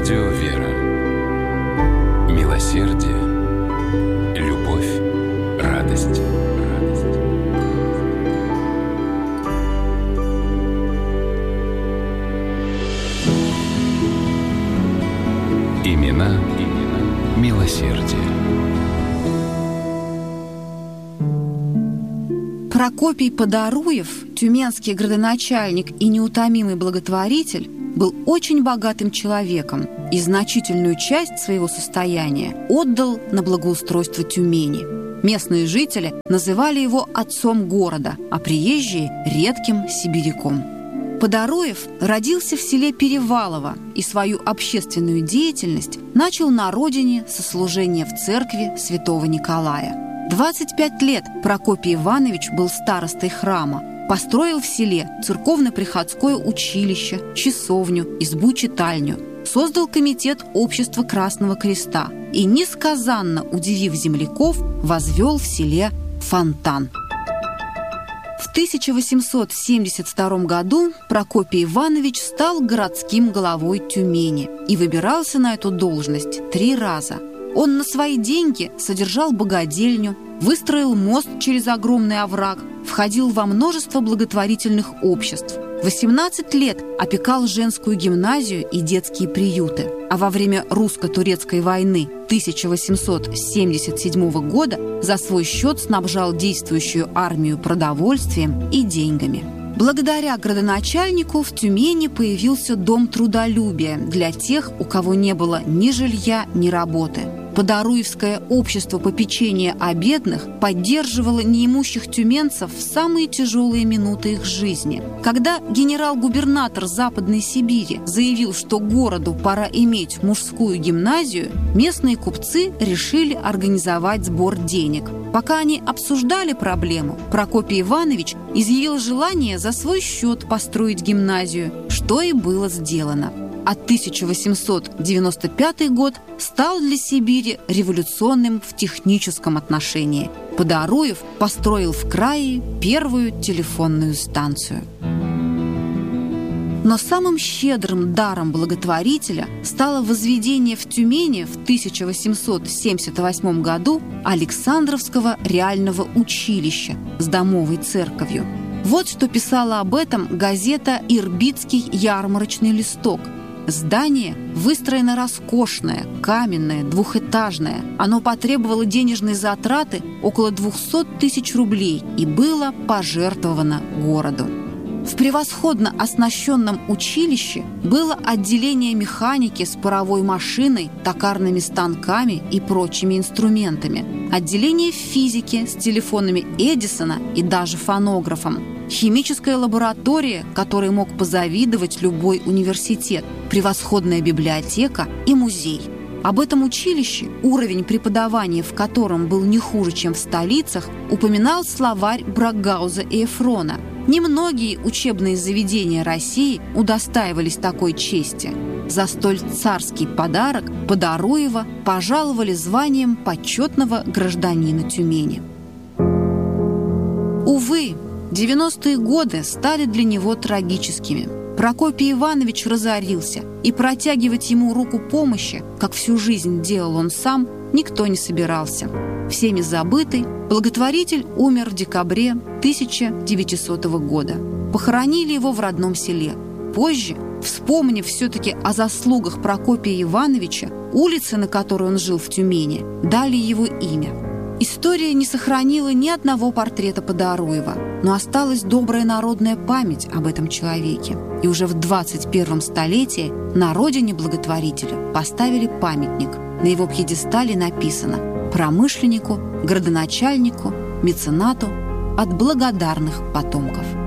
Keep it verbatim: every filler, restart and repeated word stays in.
Радио «Вера». Милосердие, любовь, радость. Имена, имена милосердия. Прокопий Подоруев, тюменский градоначальник и неутомимый благотворитель, был очень богатым человеком и значительную часть своего состояния отдал на благоустройство Тюмени. Местные жители называли его отцом города, а приезжие – редким сибиряком. Подоруев родился в селе Перевалово и свою общественную деятельность начал на родине со служения в церкви святого Николая. двадцать пять лет Прокопий Иванович был старостой храма, построил в селе церковно-приходское училище, часовню, избу-читальню, создал комитет общества Красного Креста и, несказанно удивив земляков, возвел в селе фонтан. В тысяча восемьсот семьдесят втором году Прокопий Иванович стал городским головой Тюмени и выбирался на эту должность три раза. Он на свои деньги содержал богадельню, выстроил мост через огромный овраг, входил во множество благотворительных обществ. восемнадцать лет опекал женскую гимназию и детские приюты. А во время русско-турецкой войны тысяча восемьсот семьдесят седьмого года за свой счет снабжал действующую армию продовольствием и деньгами. Благодаря градоначальнику в Тюмени появился дом трудолюбия для тех, у кого не было ни жилья, ни работы. Подоруевское общество попечения о бедных поддерживало неимущих тюменцев в самые тяжелые минуты их жизни. Когда генерал-губернатор Западной Сибири заявил, что городу пора иметь мужскую гимназию, местные купцы решили организовать сбор денег. Пока они обсуждали проблему, Прокопий Иванович изъявил желание за свой счет построить гимназию, что и было сделано. А тысяча восемьсот девяносто пятый год стал для Сибири революционным в техническом отношении. Подоруев построил в крае первую телефонную станцию. Но самым щедрым даром благотворителя стало возведение в Тюмени в тысяча восемьсот семьдесят восьмом году Александровского реального училища с домовой церковью. Вот что писала об этом газета «Ирбитский ярмарочный листок». Здание выстроено роскошное, каменное, двухэтажное. Оно потребовало денежной затраты около двухсот тысяч рублей и было пожертвовано городу. В превосходно оснащенном училище было отделение механики с паровой машиной, токарными станками и прочими инструментами, отделение физики с телефонами Эдисона и даже фонографом, химическая лаборатория, которой мог позавидовать любой университет, превосходная библиотека и музей. Об этом училище, уровень преподавания в котором был не хуже, чем в столицах, упоминал словарь Брагауза и Эфрона. Немногие учебные заведения России удостаивались такой чести. За столь царский подарок Подоруева пожаловали званием почетного гражданина Тюмени. Увы, девяностые годы стали для него трагическими. Прокопий Иванович разорился, и протягивать ему руку помощи, как всю жизнь делал он сам, никто не собирался. Всеми забытый, благотворитель умер в декабре тысяча девятисотого года. Похоронили его в родном селе. Позже, вспомнив все-таки о заслугах Прокопия Ивановича, улицы, на которой он жил в Тюмени, дали его имя. История не сохранила ни одного портрета Подоруева, но осталась добрая народная память об этом человеке. И уже в двадцать первом столетии на родине благотворителя поставили памятник. На его пьедестале написано: «Промышленнику, градоначальнику, меценату от благодарных потомков».